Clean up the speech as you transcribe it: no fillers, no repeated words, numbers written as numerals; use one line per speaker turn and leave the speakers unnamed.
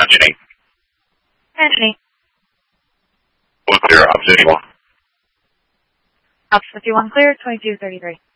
Engine 8.
Engine 8.
Full clear, Ops 51.
Ops 51 clear, 2233.